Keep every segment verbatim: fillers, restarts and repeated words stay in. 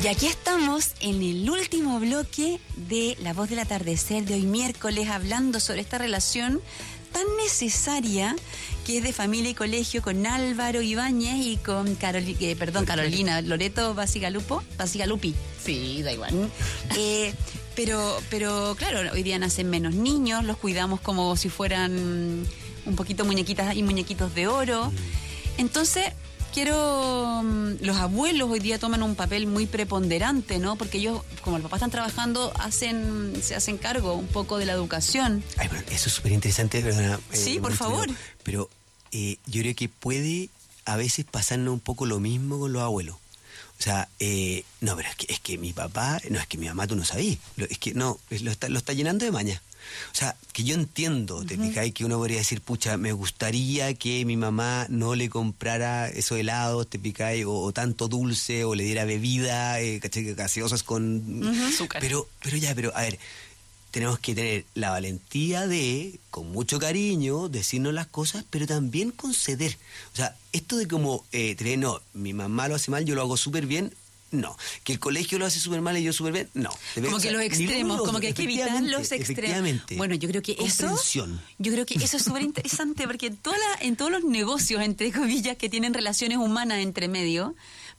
Y aquí estamos en el último bloque de La Voz del Atardecer de hoy miércoles, hablando sobre esta relación tan necesaria que es de familia y colegio con Álvaro Ibáñez y con Caroli- eh, perdón, Carolina Loreto Basigalupo, Basigalupi. Sí, da igual. Eh, pero, pero claro, hoy día nacen menos niños, los cuidamos como si fueran un poquito muñequitas y muñequitos de oro. Entonces, quiero... Los abuelos hoy día toman un papel muy preponderante, ¿no? Porque ellos, como los papás están trabajando, hacen se hacen cargo un poco de la educación. Ay, bueno, eso es súper interesante, perdona. Eh, Sí, por favor. Pero, pero eh, yo creo que puede a veces pasarnos un poco lo mismo con los abuelos. O sea, eh, no, pero es que, es que mi papá, no, es que mi mamá tú no sabías. Lo- Es que no, es- lo está, lo está llenando de maña. O sea, que yo entiendo, te fijáis, que uno podría decir, pucha, me gustaría que mi mamá no le comprara esos helados, te picáis, o, o tanto dulce, o le diera bebida, eh, ¿cachai? Gaseosas con... Azúcar. Pero, pero ya, pero a ver, tenemos que tener la valentía de, con mucho cariño, decirnos las cosas, pero también conceder. O sea, esto de como, eh, tener, no, mi mamá lo hace mal, yo lo hago súper bien, no. Que el colegio lo hace súper mal y yo súper bien, no. Como O que sea, los ni uno ni extremos, otro. como que hay que evitar Efectivamente, los extremos. efectivamente. Bueno, yo creo que eso, Comprensión. yo creo que eso es súper interesante porque en, toda la- en todos los negocios, entre comillas, que tienen relaciones humanas entre medio,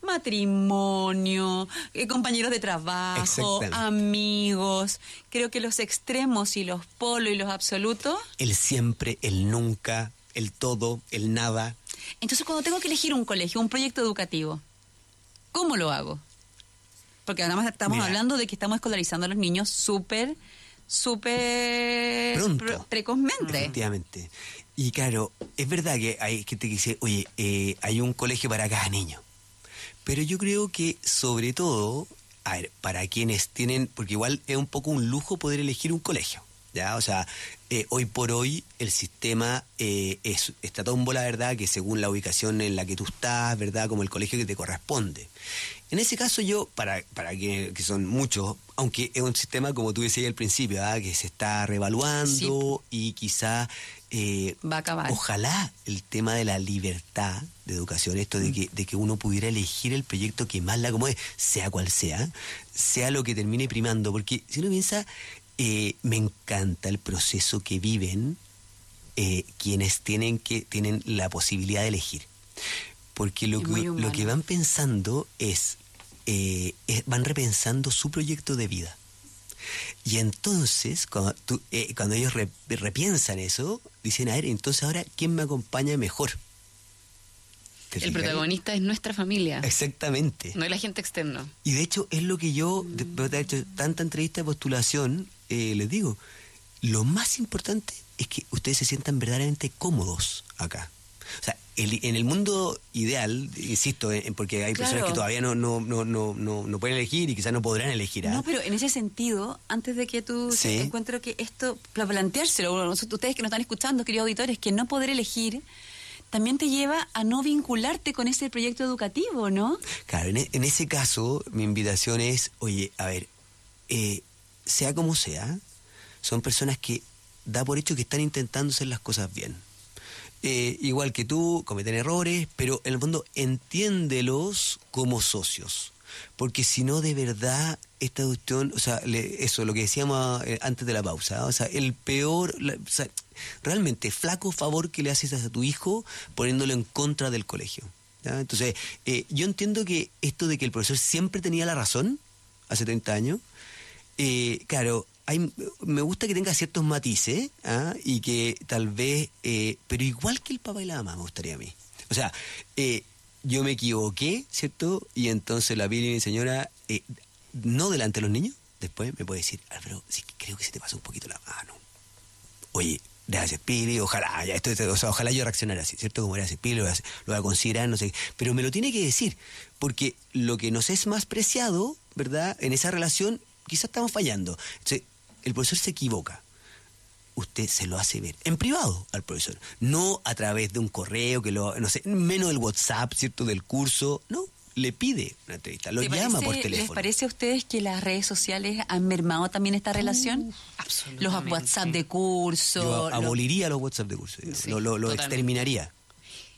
matrimonio, eh, compañeros de trabajo, Exactamente. amigos, creo que los extremos y los polos y los absolutos. El siempre, el nunca, el todo, el nada. Entonces, cuando tengo que elegir un colegio, un proyecto educativo, ¿cómo lo hago? Porque además estamos Mira. hablando de que estamos escolarizando a los niños súper, súper Pronto. pre- precozmente. Efectivamente. Y claro, es verdad que hay gente que dice, oye, eh, hay un colegio para cada niño. Pero yo creo que sobre todo, a ver, para quienes tienen, porque igual es un poco un lujo poder elegir un colegio, ¿ya? O sea, eh, hoy por hoy el sistema eh, es, está tómbola, ¿verdad? Que según la ubicación en la que tú estás, ¿verdad? Como el colegio que te corresponde. En ese caso yo, para, para que, que son muchos, aunque es un sistema, como tú decías al principio, ¿verdad? Que se está revaluando y quizá... eh, Va a acabar. Ojalá el tema de la libertad de educación, esto de que, de que uno pudiera elegir el proyecto que más la acomode, sea cual sea, sea lo que termine primando, porque si uno piensa, eh, me encanta el proceso que viven eh, quienes tienen que tienen la posibilidad de elegir, porque lo Es muy que, humano. lo que van pensando es, eh, es- van repensando su proyecto de vida. Y entonces, cuando, tú, eh, cuando ellos re- repiensan eso, dicen, a ver, entonces ahora, ¿quién me acompaña mejor? ¿Te El fijas? protagonista es nuestra familia, Exactamente. no el agente externo. Y de hecho, es lo que yo, después de haber hecho tanta entrevista de postulación, eh, les digo, lo más importante es que ustedes se sientan verdaderamente cómodos acá. O sea, el- en el mundo ideal, insisto, en- porque hay Claro. personas que todavía no, no, no, no, no, no pueden elegir y quizás no podrán elegir. ¿ah? No, pero en ese sentido, antes de que tú Sí. encuentro que esto, para planteárselo, nosotros- ustedes que nos están escuchando, queridos auditores, que no poder elegir también te lleva a no vincularte con ese proyecto educativo, ¿no? Claro, en, e- en ese caso, mi invitación es, oye, a ver, eh, sea como sea, son personas que da por hecho que están intentando hacer las cosas bien. Eh, igual que tú, cometen errores, pero en el fondo entiéndelos como socios. Porque si no, de verdad, esta cuestión, o sea, le- eso, lo que decíamos eh, antes de la pausa, o sea, el peor, la- o sea, realmente, flaco favor que le haces a tu hijo poniéndolo en contra del colegio. ¿Ya? Entonces, eh, yo entiendo que esto de que el profesor siempre tenía la razón, hace treinta años, eh, claro, hay, me gusta que tenga ciertos matices, ¿ah? Y que tal vez, eh, pero igual que el papá y la mamá, me gustaría a mí. O sea, eh, yo me equivoqué, ¿cierto? Y entonces la Pili, mi señora, eh, no delante de los niños, después me puede decir, Álvaro, sí, creo que se te pasó un poquito la mano. Oye, gracias Pili, ojalá, ya esto, esto, o sea, ojalá yo reaccionara así, ¿cierto? Como gracias Pili, lo voy a, lo voy a considerar, no sé qué. Pero me lo tiene que decir, porque lo que nos es más preciado, ¿verdad? En esa relación, quizás estamos fallando. Entonces, el profesor se equivoca. Usted se lo hace ver en privado al profesor, no a través de un correo, que lo, no sé, menos del WhatsApp, ¿cierto? Del curso, no, le pide una entrevista, lo ¿Te llama parece- por ¿Les teléfono. parece a ustedes que las redes sociales han mermado también esta relación? Los Absolutamente. WhatsApp de curso. Yo los- aboliría los WhatsApp de curso, digamos, Sí, lo, lo, lo totalmente. exterminaría.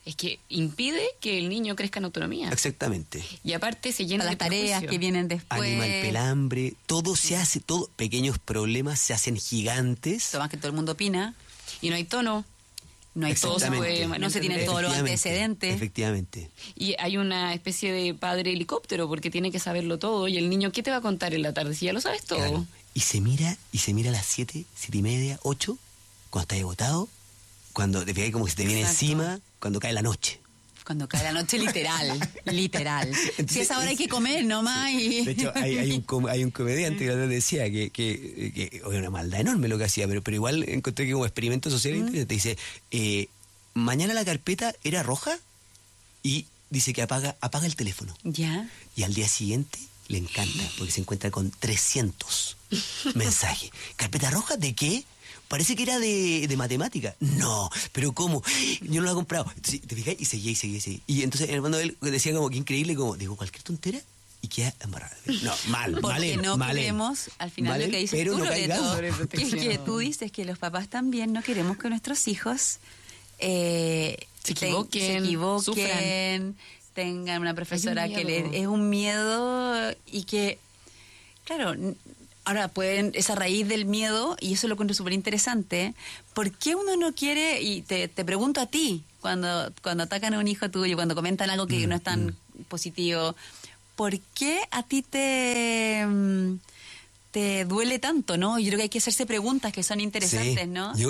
Es que impide que el niño crezca en autonomía. Exactamente. Y aparte se llena Las de tareas prejuicio. que vienen después. Anima el pelambre, todo se hace, todo, pequeños problemas se hacen gigantes. Lo más que todo el mundo opina. Y no hay tono. No hay todo, se Exactamente. puede- no se tienen todos los Efectivamente, antecedentes. Efectivamente. Y hay una especie de padre helicóptero porque tiene que saberlo todo. Y el niño, ¿qué te va a contar en la tarde si ya lo sabes todo? Claro. Y se mira, y se mira a las siete, siete y media, ocho, cuando está agotado, cuando te fijas como que se te viene Exacto. encima, cuando cae la noche. Cuando cae la noche, literal. Literal. Si es ahora hay que comer nomás. Y... De hecho, hay, hay, un, com- hay un comediante que la otra vez decía que, que, que oye, una maldad enorme lo que hacía, pero, pero igual encontré que como experimento social interesante, dice, eh, mañana la carpeta era roja y dice que apaga, apaga el teléfono. Ya. Y al día siguiente le encanta, porque se encuentra con trescientos mensajes. ¿Carpeta roja de qué? Parece que era de, de matemática. No, pero ¿cómo? Yo no lo he comprado. Sí, ¿te fijas? Y seguía y seguía y seguía. Y entonces en el fondo él decía como que increíble, como, digo, cualquier tontera y queda embarrado. No, mal, Porque mal. él, no mal él. queremos, al final Mal lo él, que dices pero tú, no Loreto, caigamos. Sobre que, protección. que tú dices que los papás también no queremos que nuestros hijos eh, Se te- equivoquen, se equivoquen, sufran. tengan una profesora que miedo. le, es un miedo y que, claro, n- ahora pueden, es a raíz del miedo, y eso lo encuentro súper interesante, ¿por qué uno no quiere, y te, te pregunto a ti, cuando, cuando atacan a un hijo tuyo, cuando comentan algo que Mm, no es tan mm. positivo, ¿por qué a ti te, mm, te duele tanto, no? Yo creo que hay que hacerse preguntas que son interesantes, Sí. ¿no? Yo